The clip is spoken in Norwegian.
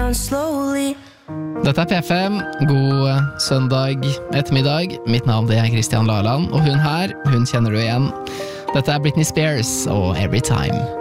down slowly. Dette P5, god søndag ettermiddag. Mitt navn det Christian Laland, og hun her, hun kjenner du igjen. Dette Britney Spears og Every Time.